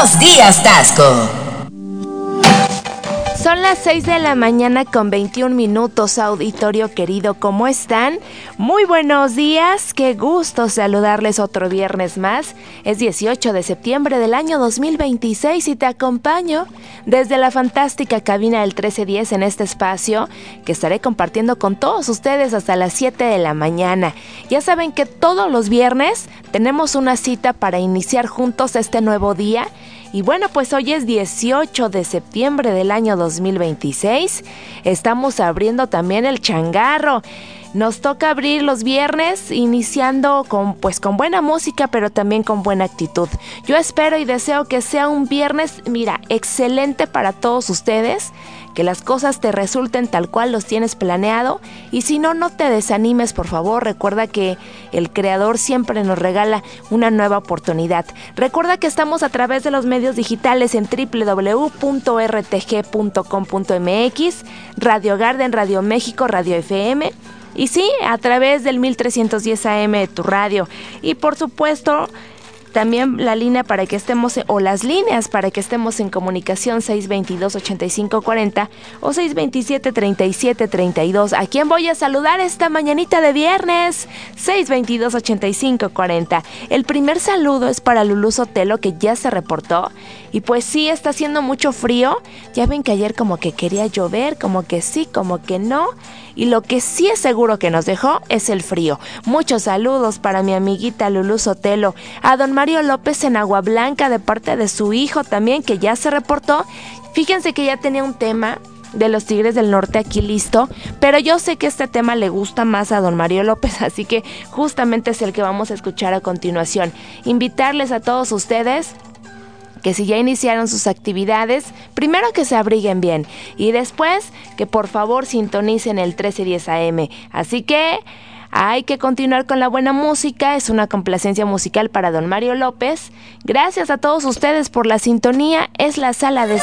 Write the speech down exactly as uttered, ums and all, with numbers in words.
Buenos días, Tasco. Son las seis de la mañana con veintiún minutos, auditorio querido, ¿cómo están? Muy buenos días, qué gusto saludarles otro viernes más. Es dieciocho de septiembre del año dos mil veintiséis y te acompaño desde la fantástica cabina del trece diez en este espacio que estaré compartiendo con todos ustedes hasta las siete de la mañana. Ya saben que todos los viernes tenemos una cita para iniciar juntos este nuevo día. Y bueno, pues hoy es dieciocho de septiembre del año dos mil veintiséis. Estamos abriendo también el changarro. Nos toca abrir los viernes iniciando con, pues, con buena música, pero también con buena actitud. Yo espero y deseo que sea un viernes, mira, excelente para todos ustedes, que las cosas te resulten tal cual los tienes planeado, y si no, no te desanimes, por favor. Recuerda que el Creador siempre nos regala una nueva oportunidad. Recuerda que estamos a través de los medios digitales en doble u doble u doble u punto r t g punto com punto m x, Radio Garden, Radio México, Radio F M, y sí, a través del mil trescientos diez A M de tu radio. Y por supuesto, también la línea para que estemos, o las líneas para que estemos en comunicación, seis veintidós, ochenta y cinco cuarenta o seis veintisiete, treinta y siete treinta y dos. ¿A quién voy a saludar esta mañanita de viernes? seis veintidós, ochenta y cinco cuarenta. El primer saludo es para Lulú Sotelo, que ya se reportó. Y pues sí, está haciendo mucho frío. Ya ven que ayer como que quería llover, como que sí, como que no. Y lo que sí es seguro que nos dejó es el frío. Muchos saludos para mi amiguita Lulú Sotelo. A don Mario López en Agua Blanca, de parte de su hijo también, que ya se reportó. Fíjense que ya tenía un tema de los Tigres del Norte aquí listo, pero yo sé que este tema le gusta más a don Mario López, así que justamente es el que vamos a escuchar a continuación. Invitarles a todos ustedes que si ya iniciaron sus actividades, primero que se abriguen bien y después que por favor sintonicen el trece diez A M. Así que hay que continuar con la buena música. Es una complacencia musical para don Mario López. Gracias a todos ustedes por la sintonía. Es la sala de